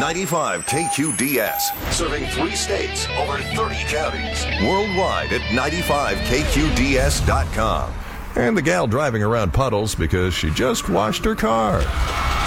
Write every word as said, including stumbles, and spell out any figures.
ninety-five K Q D S, serving three states, over thirty counties. Worldwide at ninety-five K Q D S dot com. And the gal driving around puddles because she just washed her car.